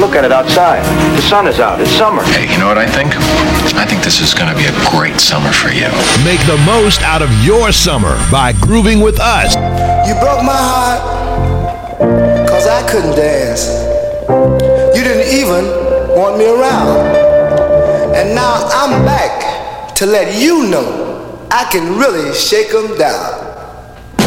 Look at it outside. The sun is out. It's summer. Hey, you know what I think? I think this is going to be a great summer for you. Make the most out of your summer by grooving with us. You broke my heart, cause I couldn't dance. You didn't even want me around. And now I'm back to let you know I can really shake 'em down.